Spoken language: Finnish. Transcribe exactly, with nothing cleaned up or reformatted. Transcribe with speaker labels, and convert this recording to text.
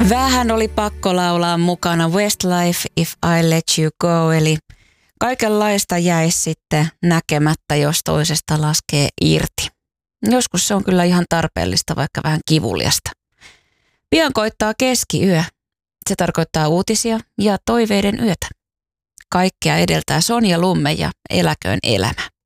Speaker 1: Vähän oli pakko laulaa mukana Westlife If I Let You Go, eli kaikenlaista jäisi sitten näkemättä, jos toisesta laskee irti. Joskus se on kyllä ihan tarpeellista, vaikka vähän kivuliasta. Pian koittaa keskiyö. Se tarkoittaa uutisia ja toiveiden yötä. Kaikkea edeltää Sonja Lumme ja Eläköön elämä.